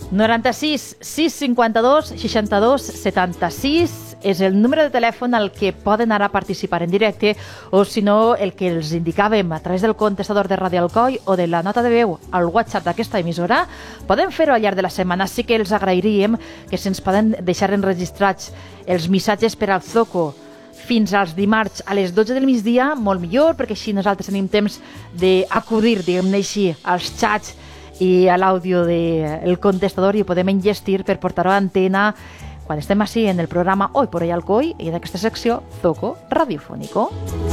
96 652 62 76 és el número de telèfon al que poden ara participar en directe, o si no, el que els indicàvem a través del contestador de Ràdio Alcoi o de la nota de veu al WhatsApp d'aquesta emissora. Podem fer-ho al llarg de la setmana. Sí que els agrairíem que se'ns poden deixar enregistrats els missatges per al Zoco fins als dimarts a les 12 del migdia, molt millor, perquè així nosaltres tenim temps d'acudir, diguem-ne així, als xats i a l'àudio del contestador i ho podem enllestir per portar-ho a antena quan estem així en el programa Hoy por Hoy Alcoi i en aquesta secció Zoco Radiofónico.